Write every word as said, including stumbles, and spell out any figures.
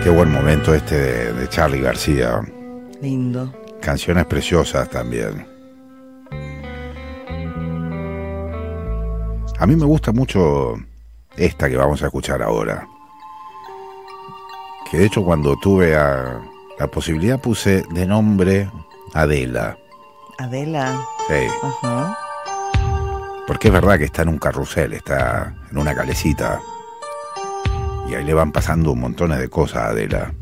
Qué buen momento este de, de Charly García. Lindo. Canciones preciosas también. A mí me gusta mucho esta que vamos a escuchar ahora. Que de hecho cuando tuve a, la posibilidad puse de nombre Adela. Adela. Sí. Ajá. Porque es verdad que está en un carrusel, está en una calecita. Y ahí le van pasando un montón de cosas a Adela.